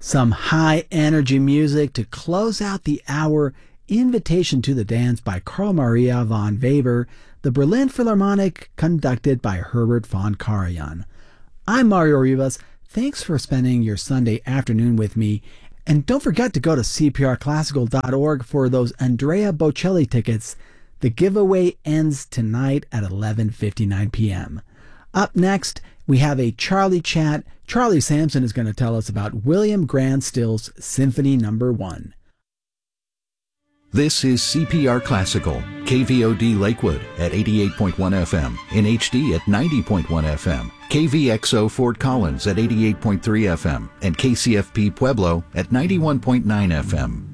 Some high energy music to close out the hour. Invitation to the Dance by Carl Maria von Weber, the Berlin Philharmonic, conducted by Herbert von Karajan. I'm Mario Rivas. Thanks for spending your Sunday afternoon with me. And don't forget to go to cprclassical.org for those Andrea Bocelli tickets. The giveaway ends tonight at 11:59 p.m. Up next, we have a Charlie chat. Charlie Sampson is going to tell us about William Grant Still's Symphony No. 1. This is CPR Classical, KVOD Lakewood at 88.1 FM, in HD at 90.1 FM, KVXO Fort Collins at 88.3 FM, and KCFP Pueblo at 91.9 FM.